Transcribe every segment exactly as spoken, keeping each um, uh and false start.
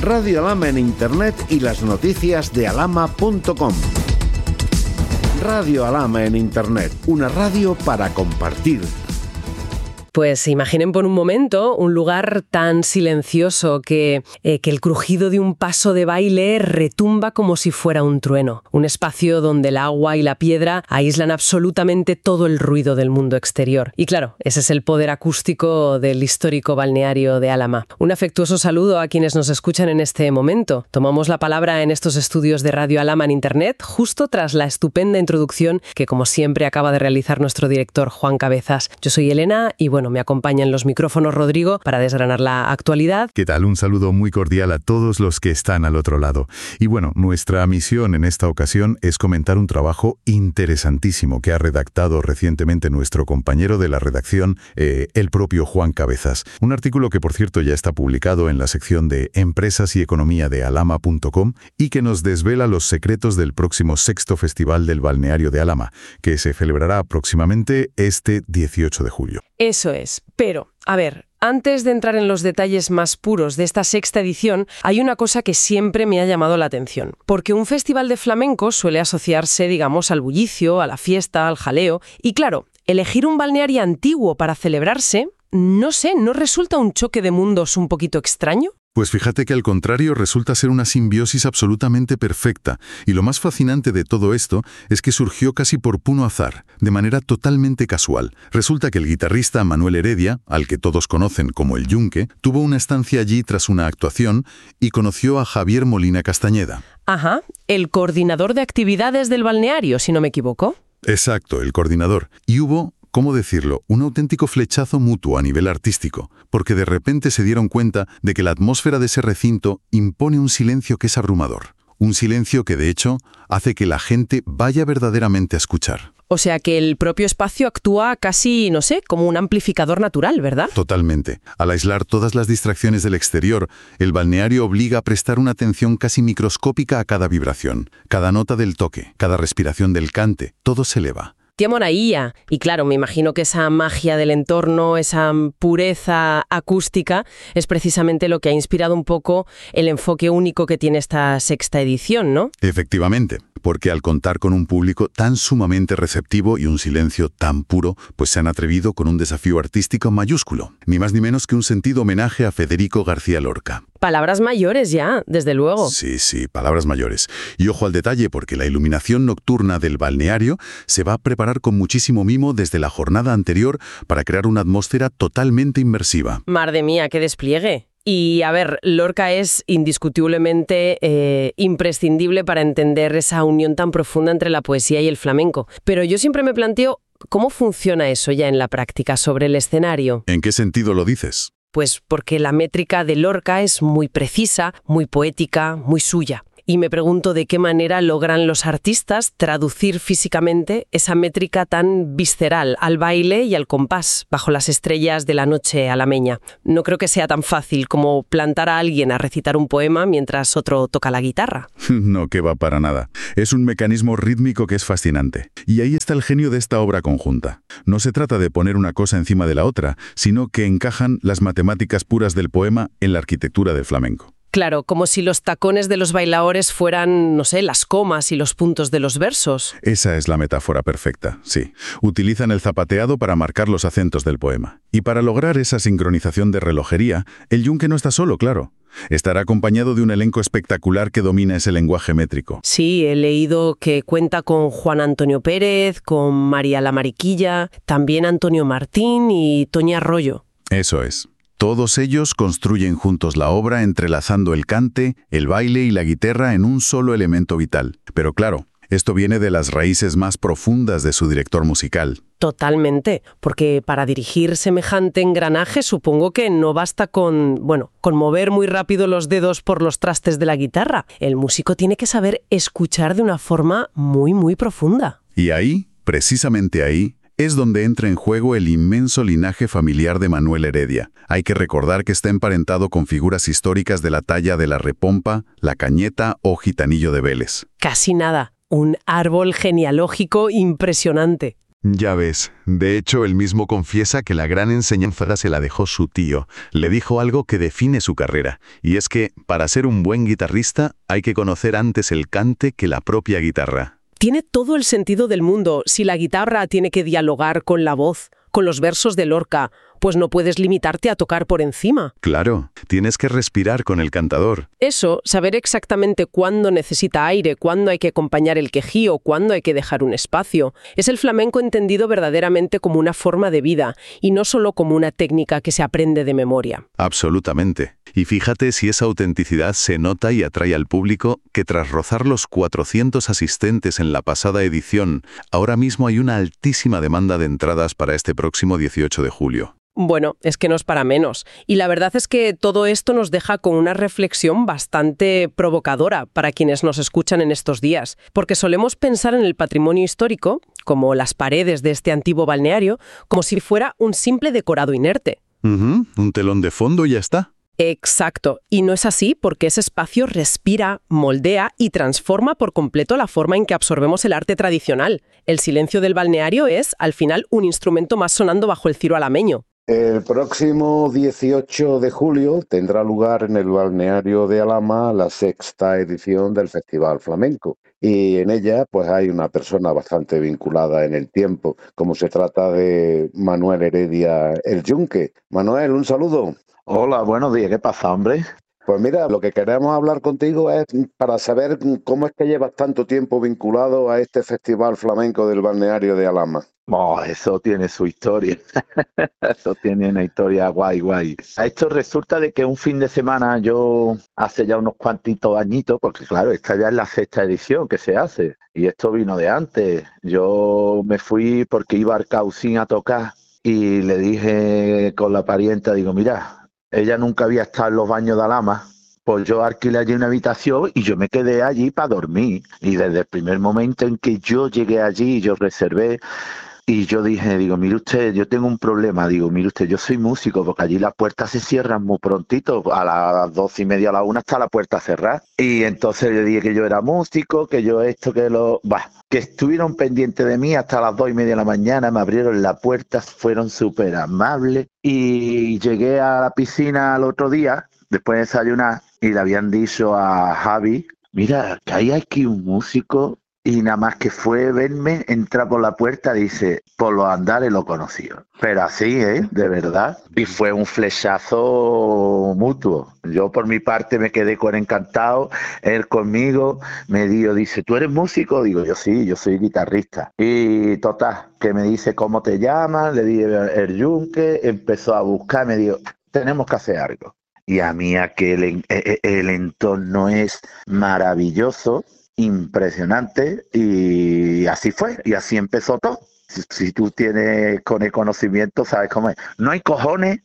Radio Alhama en Internet y las noticias de alhama punto com. Radio Alhama en Internet, una radio para compartir. Pues imaginen por un momento un lugar tan silencioso que, eh, que el crujido de un paso de baile retumba como si fuera un trueno. Un espacio donde el agua y la piedra aíslan absolutamente todo el ruido del mundo exterior. Y claro, ese es el poder acústico del histórico balneario de Alhama. Un afectuoso saludo a quienes nos escuchan en este momento. Tomamos la palabra en estos estudios de Radio Alhama en Internet justo tras la estupenda introducción que, como siempre, acaba de realizar nuestro director Juan Cabezas. Yo soy Elena y bueno, me acompaña en los micrófonos Rodrigo para desgranar la actualidad. ¿Qué tal? Un saludo muy cordial a todos los que están al otro lado. Y bueno, nuestra misión en esta ocasión es comentar un trabajo interesantísimo que ha redactado recientemente nuestro compañero de la redacción, eh, el propio Juan Cabezas. Un artículo que, por cierto, ya está publicado en la sección de Empresas y Economía de alhama punto com y que nos desvela los secretos del próximo sexto Festival del Balneario de Alhama, que se celebrará próximamente este dieciocho de julio. Eso es, pero, a ver, antes de entrar en los detalles más puros de esta sexta edición, hay una cosa que siempre me ha llamado la atención. Porque un festival de flamenco suele asociarse, digamos, al bullicio, a la fiesta, al jaleo. Y claro, elegir un balneario antiguo para celebrarse, no sé, ¿no resulta un choque de mundos un poquito extraño? Pues fíjate que al contrario resulta ser una simbiosis absolutamente perfecta, y lo más fascinante de todo esto es que surgió casi por puro azar, de manera totalmente casual. Resulta que el guitarrista Manuel Heredia, al que todos conocen como el Yunque, tuvo una estancia allí tras una actuación y conoció a Javier Molina Castañeda. Ajá, el coordinador de actividades del balneario, si no me equivoco. Exacto, el coordinador. Y hubo, ¿cómo decirlo?, un auténtico flechazo mutuo a nivel artístico, porque de repente se dieron cuenta de que la atmósfera de ese recinto impone un silencio que es abrumador. Un silencio que, de hecho, hace que la gente vaya verdaderamente a escuchar. O sea que el propio espacio actúa casi, no sé, como un amplificador natural, ¿verdad? Totalmente. Al aislar todas las distracciones del exterior, el balneario obliga a prestar una atención casi microscópica a cada vibración, cada nota del toque, cada respiración del cante, todo se eleva. ¡Qué monaía! Y claro, me imagino que esa magia del entorno, esa pureza acústica, es precisamente lo que ha inspirado un poco el enfoque único que tiene esta sexta edición, ¿no? Efectivamente, porque al contar con un público tan sumamente receptivo y un silencio tan puro, pues se han atrevido con un desafío artístico mayúsculo, ni más ni menos que un sentido homenaje a Federico García Lorca. Palabras mayores ya, desde luego. Sí, sí, palabras mayores. Y ojo al detalle, porque la iluminación nocturna del balneario se va a preparar con muchísimo mimo desde la jornada anterior para crear una atmósfera totalmente inmersiva. Madre mía, qué despliegue. Y a ver, Lorca es indiscutiblemente eh, imprescindible para entender esa unión tan profunda entre la poesía y el flamenco. Pero yo siempre me planteo, ¿cómo funciona eso ya en la práctica sobre el escenario? ¿En qué sentido lo dices? Pues porque la métrica de Lorca es muy precisa, muy poética, muy suya. Y me pregunto de qué manera logran los artistas traducir físicamente esa métrica tan visceral al baile y al compás bajo las estrellas de la noche alameña. No creo que sea tan fácil como plantar a alguien a recitar un poema mientras otro toca la guitarra. No, que va para nada. Es un mecanismo rítmico que es fascinante. Y ahí está el genio de esta obra conjunta. No se trata de poner una cosa encima de la otra, sino que encajan las matemáticas puras del poema en la arquitectura del flamenco. Claro, como si los tacones de los bailaores fueran, no sé, las comas y los puntos de los versos. Esa es la metáfora perfecta, sí. Utilizan el zapateado para marcar los acentos del poema. Y para lograr esa sincronización de relojería, el Yunque no está solo, claro. Estará acompañado de un elenco espectacular que domina ese lenguaje métrico. Sí, he leído que cuenta con Juan Antonio Pérez, con María la Mariquilla, también Antonio Martín y Toña Arroyo. Eso es. Todos ellos construyen juntos la obra entrelazando el cante, el baile y la guitarra en un solo elemento vital. Pero claro, esto viene de las raíces más profundas de su director musical. Totalmente, porque para dirigir semejante engranaje supongo que no basta con, bueno, con mover muy rápido los dedos por los trastes de la guitarra. El músico tiene que saber escuchar de una forma muy, muy profunda. Y ahí, precisamente ahí, es donde entra en juego el inmenso linaje familiar de Manuel Heredia. Hay que recordar que está emparentado con figuras históricas de la talla de la Repompa, la Cañeta o Gitanillo de Vélez. Casi nada. Un árbol genealógico impresionante. Ya ves, de hecho él mismo confiesa que la gran enseñanza se la dejó su tío. Le dijo algo que define su carrera, y es que, para ser un buen guitarrista, hay que conocer antes el cante que la propia guitarra. Tiene todo el sentido del mundo. Si la guitarra tiene que dialogar con la voz, con los versos de Lorca, pues no puedes limitarte a tocar por encima. Claro, tienes que respirar con el cantador. Eso, saber exactamente cuándo necesita aire, cuándo hay que acompañar el quejío, cuándo hay que dejar un espacio, es el flamenco entendido verdaderamente como una forma de vida y no solo como una técnica que se aprende de memoria. Absolutamente. Y fíjate si esa autenticidad se nota y atrae al público, que tras rozar los cuatrocientos asistentes en la pasada edición, ahora mismo hay una altísima demanda de entradas para este próximo dieciocho de julio. Bueno, es que no es para menos. Y la verdad es que todo esto nos deja con una reflexión bastante provocadora para quienes nos escuchan en estos días, porque solemos pensar en el patrimonio histórico, como las paredes de este antiguo balneario, como si fuera un simple decorado inerte. Uh-huh, un telón de fondo y ya está. Exacto, y no es así porque ese espacio respira, moldea y transforma por completo la forma en que absorbemos el arte tradicional. El silencio del balneario es, al final, un instrumento más sonando bajo el ciro alameño. El próximo dieciocho de julio tendrá lugar en el balneario de Alhama la sexta edición del Festival Flamenco. Y en ella pues hay una persona bastante vinculada en el tiempo, como se trata de Manuel Heredia el Yunque. Manuel, un saludo. Hola, buenos días. ¿Qué pasa, hombre? Pues mira, lo que queremos hablar contigo es para saber cómo es que llevas tanto tiempo vinculado a este Festival Flamenco del balneario de Alhama. Oh, eso tiene su historia. Eso tiene una historia guay, guay. Esto resulta de que un fin de semana yo, hace ya unos cuantitos añitos, porque claro, esta ya es la sexta edición que se hace, y esto vino de antes. Yo me fui porque iba a Arcaucín a tocar y le dije con la parienta, digo, mira, ella nunca había estado en los baños de Alhama. Pues yo alquilé allí una habitación y yo me quedé allí para dormir. Y desde el primer momento en que yo llegué allí, yo reservé, y yo dije, digo, mire usted, yo tengo un problema, digo, mire usted, yo soy músico, porque allí las puertas se cierran muy prontito, a las doce y media, a la una está la puerta cerrada. Y entonces le dije que yo era músico, que yo esto, que lo... Bah, que estuvieron pendientes de mí hasta las dos y media de la mañana, me abrieron la puerta, fueron súper amables, y llegué a la piscina al otro día, después de desayunar, y le habían dicho a Javi, mira, que hay aquí un músico. Y nada más que fue verme, entra por la puerta, dice, por los andares lo conoció. Pero así, ¿eh? De verdad. Y fue un flechazo mutuo. Yo por mi parte me quedé con encantado. Él conmigo me dio, dice, ¿tú eres músico? Digo, yo sí, yo soy guitarrista. Y total, que me dice, ¿cómo te llamas? Le dije el Yunque, empezó a buscar, me dijo, tenemos que hacer algo. Y a mí aquel, el, el entorno es maravilloso. Impresionante, y así fue, y así empezó todo. Si, si tú tienes con el conocimiento, sabes cómo es. No hay cojones.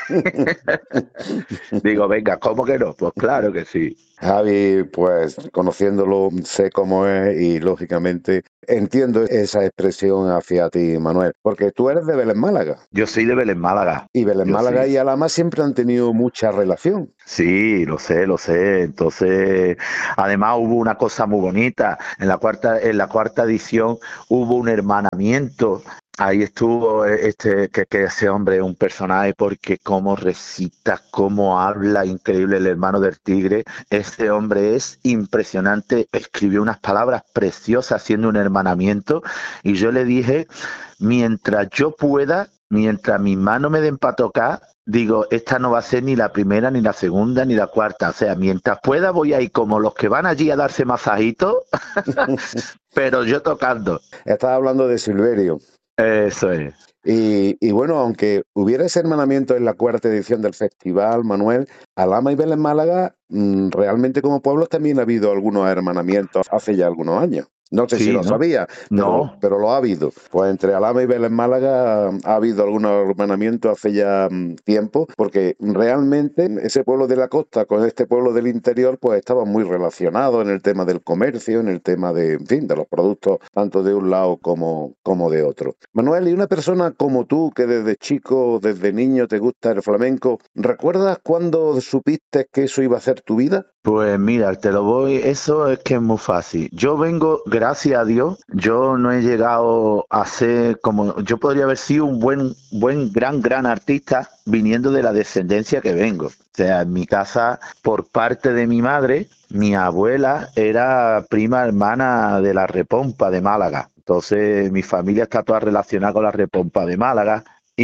Digo, venga, ¿cómo que no? Pues claro que sí. Javi, pues conociéndolo sé cómo es y lógicamente entiendo esa expresión hacia ti, Manuel, porque tú eres de Vélez Málaga. Yo soy de Vélez Málaga. Y Vélez Yo Málaga sí. y Alhama siempre han tenido mucha relación. Sí, lo sé, lo sé. Entonces, además hubo una cosa muy bonita. En la cuarta, en la cuarta edición hubo un hermanamiento. Ahí estuvo este que, que ese hombre es un personaje porque cómo recita, cómo habla, increíble, el hermano del tigre. Ese hombre es impresionante, escribió unas palabras preciosas haciendo un hermanamiento y yo le dije, mientras yo pueda, mientras mis manos me den para tocar, digo, esta no va a ser ni la primera, ni la segunda, ni la cuarta. O sea, mientras pueda voy a ir como los que van allí a darse masajitos, pero yo tocando. Estás hablando de Silverio. Eso es. Y, y bueno, aunque hubiera ese hermanamiento en la cuarta edición del festival, Manuel, Alhama y Vélez Málaga, mmm, realmente como pueblos también ha habido algunos hermanamientos hace ya algunos años. No sé Sí, si lo ¿no? sabía, pero, No. pero lo ha habido. Pues entre Alhama y Vélez Málaga ha habido algunos hermanamientos hace ya um, tiempo, porque realmente ese pueblo de la costa con este pueblo del interior pues estaban muy relacionados en el tema del comercio, en el tema de, en fin, de los productos tanto de un lado como, como de otro. Manuel, y una persona como tú que desde chico, desde niño te gusta el flamenco, ¿recuerdas cuándo supiste que eso iba a ser tu vida? Pues mira, te lo voy, eso es que es muy fácil. Yo vengo, gracias a Dios, yo no he llegado a ser como, yo podría haber sido un buen, buen, gran, gran artista viniendo de la descendencia que vengo. O sea, en mi casa, por parte de mi madre, mi abuela era prima hermana de la Repompa de Málaga. Entonces, mi familia está toda relacionada con la Repompa de Málaga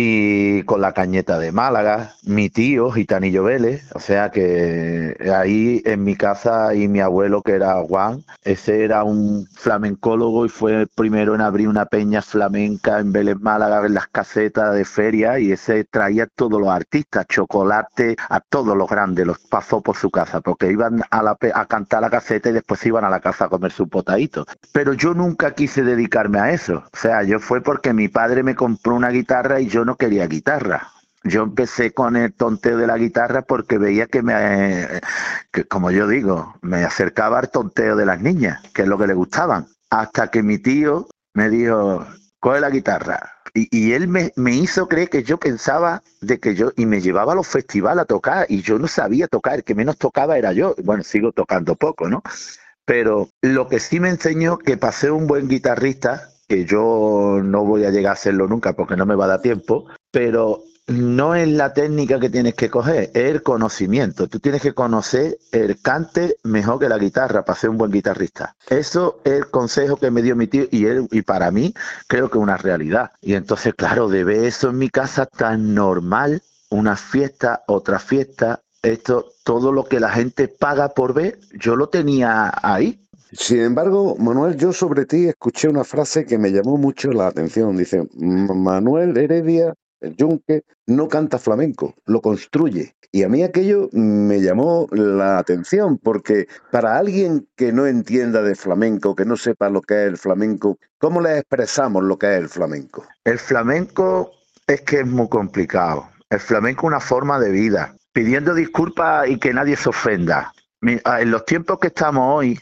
y con la Cañeta de Málaga, mi tío, Gitanillo Vélez, o sea que ahí en mi casa y mi abuelo que era Juan, ese era un flamencólogo y fue el primero en abrir una peña flamenca en Vélez, Málaga, en las casetas de feria y ese traía a todos los artistas, Chocolate, a todos los grandes, los pasó por su casa, porque iban a, la, a cantar la caseta y después iban a la casa a comer su potadito. Pero yo nunca quise dedicarme a eso, o sea, yo fue porque mi padre me compró una guitarra y yo no quería guitarra. Yo empecé con el tonteo de la guitarra porque veía que me, que, como yo digo, me acercaba al tonteo de las niñas, que es lo que le gustaban. Hasta que mi tío me dijo, coge la guitarra. Y, y él me, me hizo creer que yo pensaba de que yo, y me llevaba a los festivales a tocar, y yo no sabía tocar, el que menos tocaba era yo. Bueno, sigo tocando poco, ¿no? Pero lo que sí me enseñó que para ser un buen guitarrista, que yo no voy a llegar a serlo nunca porque no me va a dar tiempo, pero no es la técnica que tienes que coger, es el conocimiento. Tú tienes que conocer el cante mejor que la guitarra para ser un buen guitarrista. Eso es el consejo que me dio mi tío y él, y para mí creo que es una realidad. Y entonces, claro, de ver eso en mi casa tan normal, una fiesta, otra fiesta, esto, todo lo que la gente paga por ver, yo lo tenía ahí. Sin embargo, Manuel, yo sobre ti escuché una frase que me llamó mucho la atención. Dice, Manuel Heredia, el Yunque, no canta flamenco, lo construye. Y a mí aquello me llamó la atención, porque para alguien que no entienda de flamenco, que no sepa lo que es el flamenco, ¿cómo le expresamos lo que es el flamenco? El flamenco es que es muy complicado. El flamenco es una forma de vida. Pidiendo disculpas y que nadie se ofenda. En los tiempos que estamos hoy,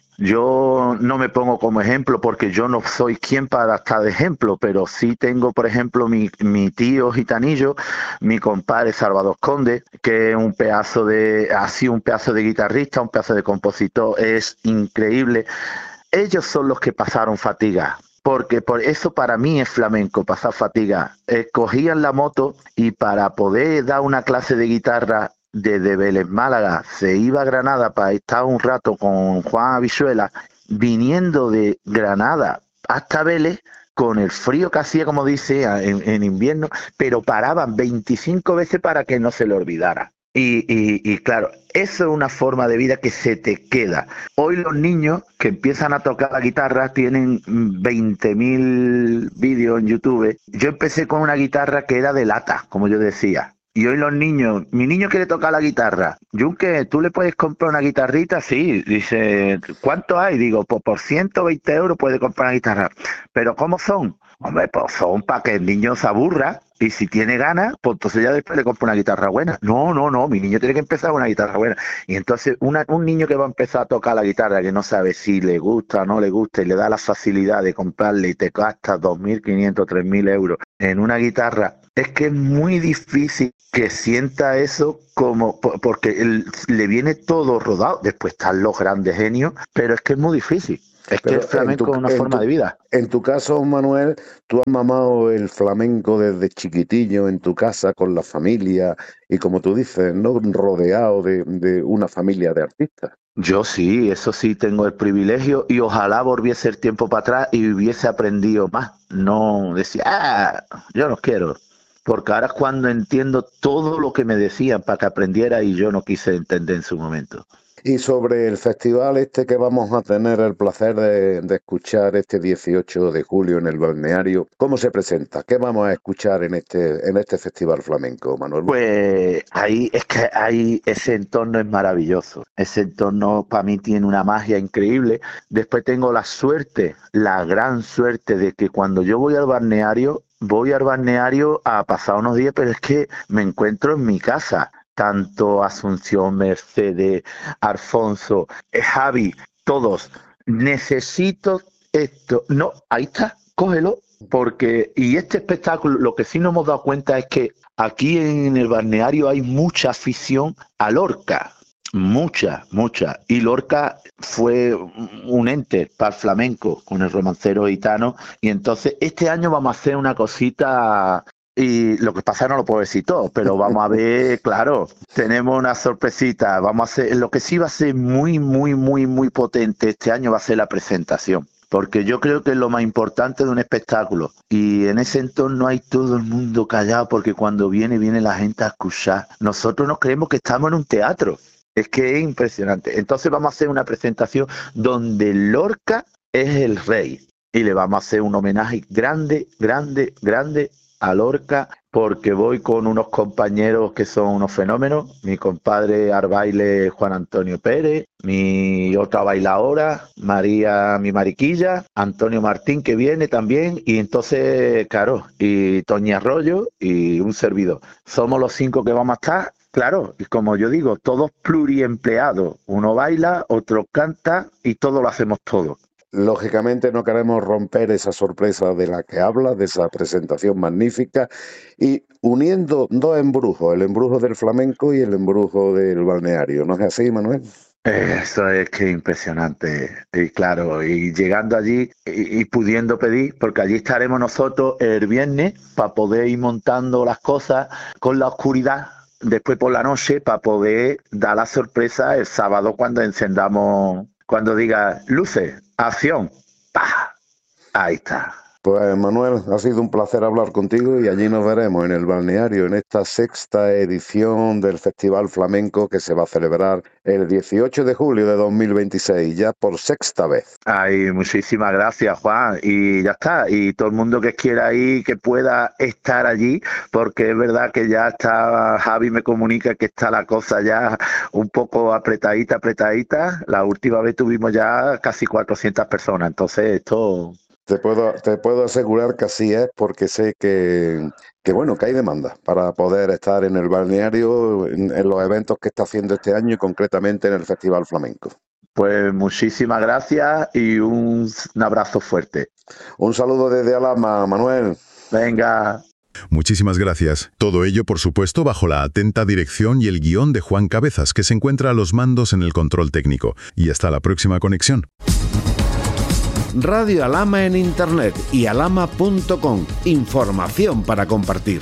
yo no me pongo como ejemplo porque yo no soy quien para estar de ejemplo, pero sí tengo, por ejemplo, mi, mi tío Gitanillo, mi compadre Salvador Conde, que es un pedazo de, ha sido un pedazo de guitarrista, un pedazo de compositor, es increíble. Ellos son los que pasaron fatiga. Porque por eso para mí es flamenco, pasar fatiga. Eh, cogían la moto y para poder dar una clase de guitarra desde Vélez, Málaga, se iba a Granada para estar un rato con Juan Avisuela, viniendo de Granada hasta Vélez, con el frío que hacía, como dice, en, en invierno, pero paraban veinticinco veces para que no se le olvidara. Y, y, y claro, eso es una forma de vida que se te queda. Hoy los niños que empiezan a tocar la guitarra tienen veinte mil vídeos en YouTube. Yo empecé con una guitarra que era de lata, como yo decía. Y hoy los niños, mi niño quiere tocar la guitarra. Yunque, ¿tú le puedes comprar una guitarrita? Sí. Dice, ¿cuánto hay? Digo, pues por ciento veinte euros puede comprar una guitarra. ¿Pero cómo son? Hombre, pues son para que el niño se aburra y si tiene ganas, pues entonces ya después le compra una guitarra buena. No, no, no, mi niño tiene que empezar con una guitarra buena. Y entonces una, un niño que va a empezar a tocar la guitarra, que no sabe si le gusta o no le gusta y le da la facilidad de comprarle y te gasta dos mil quinientos, tres mil euros en una guitarra, es que es muy difícil que sienta eso como porque él, le viene todo rodado. Después están los grandes genios, pero es que es muy difícil. Es Pero que el flamenco tu, es una forma tu, de vida. En tu caso, Manuel, tú has mamado el flamenco desde chiquitillo en tu casa con la familia y, como tú dices, ¿no? Rodeado de, de una familia de artistas. Yo sí, eso sí, tengo el privilegio y ojalá volviese el tiempo para atrás y hubiese aprendido más. No decía, ah, yo no quiero. Porque ahora es cuando entiendo todo lo que me decían para que aprendiera y yo no quise entender en su momento. Y sobre el festival este que vamos a tener el placer de, de escuchar este dieciocho de julio en el balneario, ¿cómo se presenta? ¿Qué vamos a escuchar en este en este festival flamenco, Manuel? Pues ahí es que ahí ese entorno es maravilloso. Ese entorno para mí tiene una magia increíble. Después tengo la suerte, la gran suerte de que cuando yo voy al balneario, voy al balneario a pasar unos días, pero es que me encuentro en mi casa. Tanto Asunción, Mercedes, Alfonso, Javi, todos. Necesito esto. No, ahí está, cógelo. Porque, y este espectáculo, lo que sí nos hemos dado cuenta es que aquí en el balneario hay mucha afición a Lorca. Muchas, muchas. Y Lorca fue un ente para el flamenco con el romancero gitano. Y entonces este año vamos a hacer una cosita, y lo que pasa no lo puedo decir todo, pero vamos a ver, claro, tenemos una sorpresita. Vamos a hacer, lo que sí va a ser muy, muy, muy, muy potente este año va a ser la presentación. Porque yo creo que es lo más importante de un espectáculo. Y en ese entorno hay todo el mundo callado, porque cuando viene, viene la gente a escuchar. Nosotros nos creemos que estamos en un teatro. Es que es impresionante. Entonces vamos a hacer una presentación donde Lorca es el rey. Y le vamos a hacer un homenaje grande, grande, grande a Lorca, porque voy con unos compañeros que son unos fenómenos. Mi compadre al baile Juan Antonio Pérez, mi otra bailadora, María, mi mariquilla, Antonio Martín, que viene también, y entonces, claro, y Toñi Arroyo y un servidor. Somos los cinco que vamos a estar. Claro, y como yo digo, todos pluriempleados. Uno baila, otro canta y todo lo hacemos todo. Lógicamente no queremos romper esa sorpresa de la que habla, de esa presentación magnífica, y uniendo dos embrujos, el embrujo del flamenco y el embrujo del balneario. ¿No es así, Manuel? Eso es que impresionante. Y claro, y llegando allí y, y pudiendo pedir, porque allí estaremos nosotros el viernes para poder ir montando las cosas con la oscuridad. Después por la noche para poder dar la sorpresa el sábado cuando encendamos, cuando diga luces, acción, ¡pah! Ahí está. Pues Manuel, ha sido un placer hablar contigo y allí nos veremos en el balneario en esta sexta edición del Festival Flamenco que se va a celebrar el dieciocho de julio de dos mil veintiséis, ya por sexta vez. Ay, muchísimas gracias, Juan, y ya está, y todo el mundo que quiera ir, que pueda estar allí, porque es verdad que ya está, Javi me comunica que está la cosa ya un poco apretadita, apretadita. La última vez tuvimos ya casi cuatrocientas personas, entonces esto... Te puedo, te puedo asegurar que así es, porque sé que, que bueno, que hay demanda para poder estar en el balneario, en, en los eventos que está haciendo este año y concretamente en el Festival Flamenco. Pues muchísimas gracias y un, un abrazo fuerte. Un saludo desde Alhama, Manuel. Venga. Muchísimas gracias. Todo ello, por supuesto, bajo la atenta dirección y el guión de Juan Cabezas, que se encuentra a los mandos en el control técnico. Y hasta la próxima conexión. Radio Alhama en Internet y alhama punto com. Información para compartir.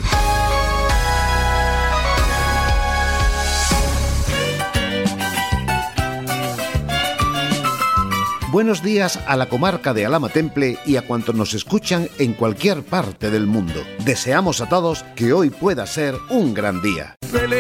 Buenos días a la comarca de Alhama Temple y a cuantos nos escuchan en cualquier parte del mundo. Deseamos a todos que hoy pueda ser un gran día.